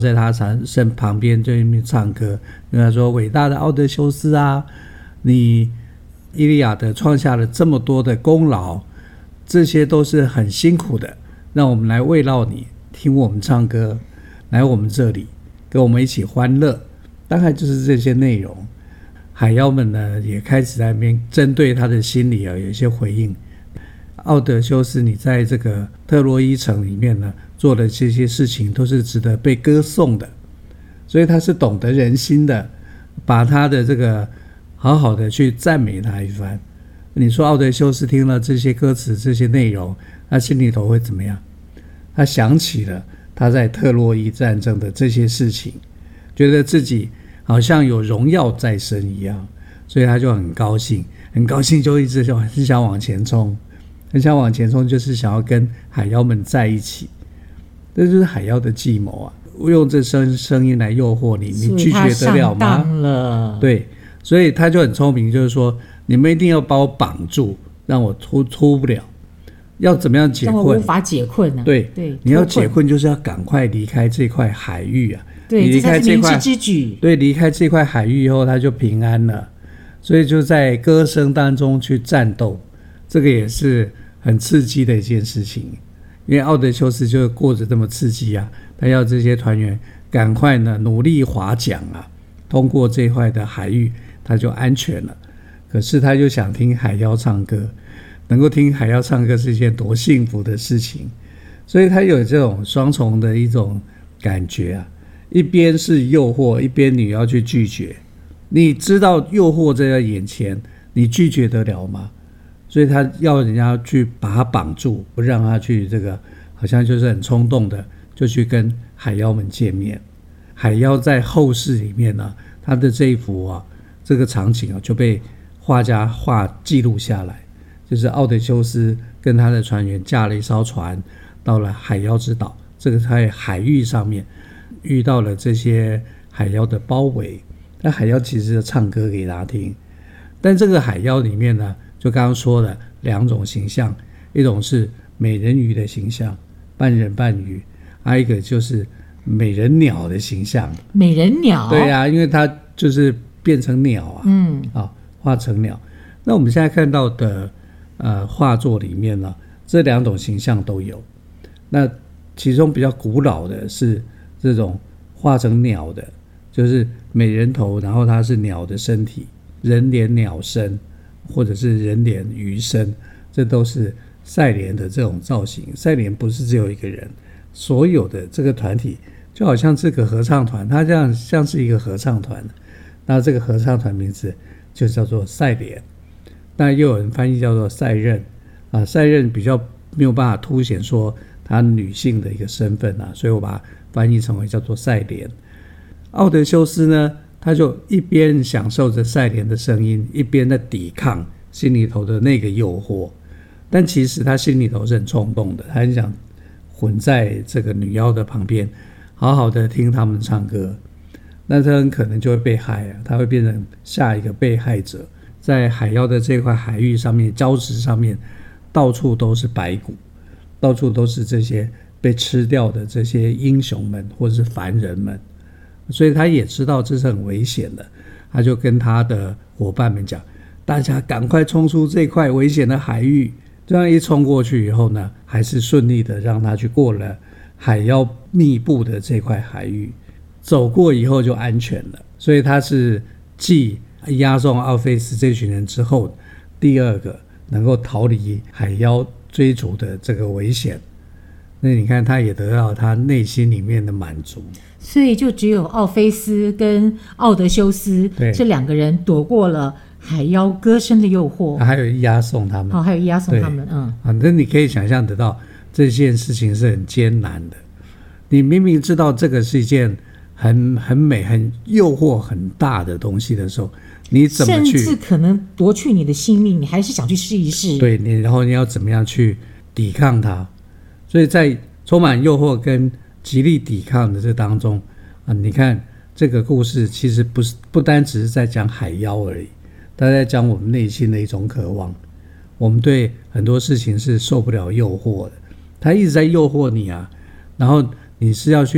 在他身旁边就一边唱歌，跟他说：“伟大的奥德修斯啊，你伊利亚德创下了这么多的功劳，这些都是很辛苦的，让我们来慰劳你，听我们唱歌，来我们这里跟我们一起欢乐。”大概就是这些内容。海妖们呢也开始在那边针对他的心理有一些回应。奥德修斯，你在这个特洛伊城里面呢做的这些事情都是值得被歌颂的，所以他是懂得人心的，把他的这个好好的去赞美他一番。你说奥德修斯听了这些歌词这些内容，他心里头会怎么样？他想起了他在特洛伊战争的这些事情，觉得自己好像有荣耀在身一样，所以他就很高兴，很高兴，就一直就很想往前冲，很想往前冲，就是想要跟海妖们在一起。这就是海妖的计谋啊，用这声音来诱惑你，你拒绝得了吗？ 上当了。 对，所以他就很聪明，就是说你们一定要把我绑住，让我出不了。要怎么样解困？ 让我无法解困啊。 对，你要解困就是要赶快离开这块海域啊。 对， 离开这块， 这才是明智之举。 对，离开这块海域以后，他就平安了。所以就在歌声当中去战斗，这个也是很刺激的一件事情。因为奥德修斯就过着这么刺激啊，他要这些团员赶快呢努力划桨啊，通过这块的海域，他就安全了。可是他就想听海妖唱歌，能够听海妖唱歌是一件多幸福的事情。所以他有这种双重的一种感觉啊，一边是诱惑，一边你要去拒绝。你知道诱惑在眼前，你拒绝得了吗？所以他要人家去把他绑住，不让他去这个，好像就是很冲动的就去跟海妖们见面。海妖在后世里面呢，他的这一幅啊，这个场景啊就被画家记录下来，就是奥德修斯跟他的船员驾了一艘船到了海妖之岛，这个在海域上面遇到了这些海妖的包围。那海妖其实就唱歌给他听，但这个海妖里面呢，就刚刚说的两种形象，一种是美人鱼的形象，半人半鱼，还有一个就是美人鸟的形象。 美人鸟？ 对啊，因为它就是变成鸟啊，画成鸟。那我们现在看到的画作里面呢，这两种形象都有。那其中比较古老的是这种画成鸟的，就是美人头，然后它是鸟的身体，人脸鸟身，或者是人脸鱼身，这都是赛莲的这种造型。赛莲不是只有一个人，所有的这个团体就好像这个合唱团，它这样像是一个合唱团，那这个合唱团名字就叫做赛莲。那又有人翻译叫做赛壬啊，赛壬比较没有办法凸显说她女性的一个身份啊，所以我把它翻译成为叫做赛莲。奥德修斯呢，他就一边享受着赛莲的声音，一边在抵抗心里头的那个诱惑。但其实他心里头是很冲动的，他很想混在这个女妖的旁边，好好的听他们唱歌。那他很可能就会被害啊，他会变成下一个被害者。在海妖的这块海域上面，礁石上面，到处都是白骨，到处都是这些被吃掉的这些英雄们或者是凡人们。所以他也知道这是很危险的，他就跟他的伙伴们讲，大家赶快冲出这块危险的海域。这样一冲过去以后呢，还是顺利的让他去过了海妖密布的这块海域，走过以后就安全了。所以他是继押送奥菲斯这群人之后，第二个能够逃离海妖追逐的这个危险。那你看，他也得到他内心里面的满足。 所以就只有奥菲斯跟奥德修斯这两个人躲过了海妖歌声的诱惑， 还有押送他们。 还有押送他们。 那你可以想象得到这件事情是很艰难的。你明明知道这个是一件很美、很诱惑很大的东西的时候，你怎么去？ 甚至可能夺去你的性命，你还是想去试一试。 对，然后你要怎么样去抵抗它？所以在充满诱惑跟极力抵抗的这当中你看这个故事其实不单只是在讲海妖而已，它在讲我们内心的一种渴望。我们对很多事情是受不了诱惑的，它一直在诱惑你啊，然后你是要去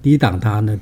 抵挡它呢，